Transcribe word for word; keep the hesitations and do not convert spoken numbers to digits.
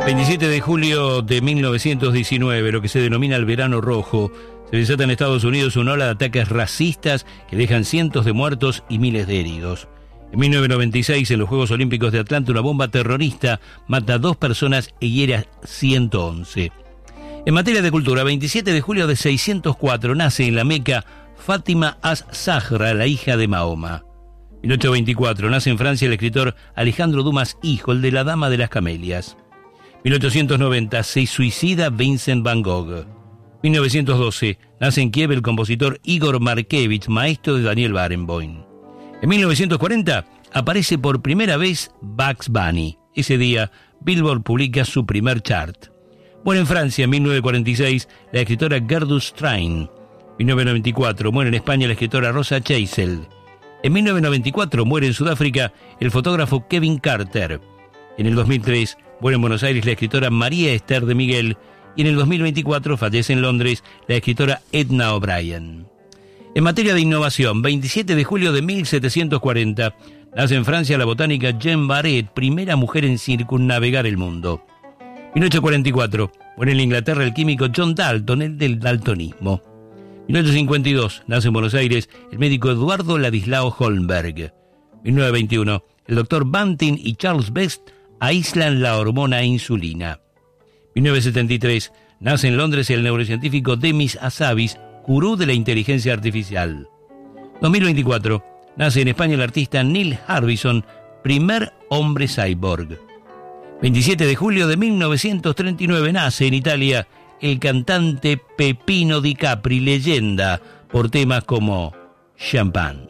veintisiete de julio de mil novecientos diecinueve, lo que se denomina el Verano Rojo, se desata en Estados Unidos una ola de ataques racistas que dejan cientos de muertos y miles de heridos. En mil novecientos noventa y seis, en los Juegos Olímpicos de Atlanta, una bomba terrorista mata a dos personas y hiere a ciento once. En materia de cultura, veintisiete de julio de seiscientos cuatro, nace en la Meca Fátima as-Zahra, la hija de Mahoma. mil ochocientos veinticuatro, nace en Francia el escritor Alejandro Dumas hijo, el de La Dama de las Camelias. mil ochocientos noventa, se suicida Vincent van Gogh. mil novecientos doce, nace en Kiev el compositor Igor Markevich, maestro de Daniel Barenboim. En mil novecientos cuarenta, aparece por primera vez Bugs Bunny. Ese día, Billboard publica su primer chart. Muere en Francia en mil novecientos cuarenta y seis la escritora Gertrude Stein. mil novecientos noventa y cuatro, muere en España la escritora Rosa Chazelle. En mil novecientos noventa y cuatro, muere en Sudáfrica el fotógrafo Kevin Carter. En el dos mil tres, muere en Buenos Aires la escritora María Esther de Miguel. Y en el dos mil veinticuatro, fallece en Londres la escritora Edna O'Brien. En materia de innovación, veintisiete de julio de mil setecientos cuarenta, nace en Francia la botánica Jeanne Barret, primera mujer en circunnavegar el mundo. mil ochocientos cuarenta y cuatro, muere en Inglaterra el químico John Dalton, el del daltonismo. mil ochocientos cincuenta y dos, nace en Buenos Aires el médico Eduardo Ladislao Holmberg. mil novecientos veintiuno, el doctor Banting y Charles Best aíslan la hormona insulina. mil novecientos setenta y tres, nace en Londres el neurocientífico Demis Hassabis, gurú de la inteligencia artificial. dos mil veinticuatro, nace en España el artista Neil Harbison, primer hombre cyborg. veintisiete de julio de mil novecientos treinta y nueve, nace en Italia el cantante Peppino Di Capri, leyenda por temas como Champagne.